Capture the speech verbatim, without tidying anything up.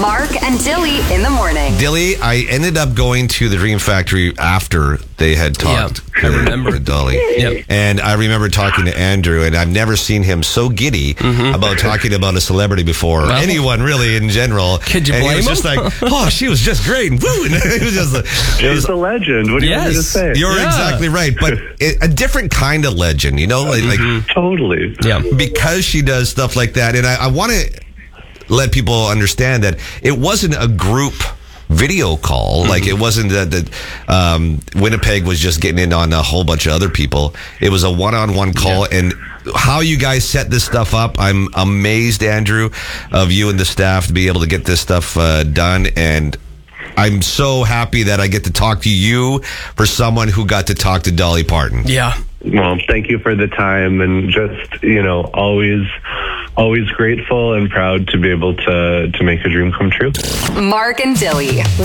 Mark and Dilly in the morning. Dilly, I ended up going to the Dream Factory after they had talked. Yeah, I remember. To Dolly. Yep. And I remember talking to Andrew, and I've never seen him so giddy Mm-hmm. about talking about a celebrity before. Well, anyone, really, in general. Could you and blame he was him? just like, oh, she was just great. And woo! And it was just, it She's was, a legend. What do you want me to Yes. say? You're Yeah. exactly right. But it, a different kind of legend, you know? Like, like Totally. Yeah. because she does stuff like that. And I, I want to let people understand that it wasn't a group video call. Like it wasn't that, that um, Winnipeg was just getting in on a whole bunch of other people. It was a one-on-one call. Yeah. And how you guys set this stuff up, I'm amazed, Andrew, of you and the staff to be able to get this stuff uh, done. And I'm so happy that I get to talk to you for someone who got to talk to Dolly Parton. Yeah. Well, thank you for the time, and just, you know, always, always grateful and proud to be able to, to make a dream come true. Mark and Dilly.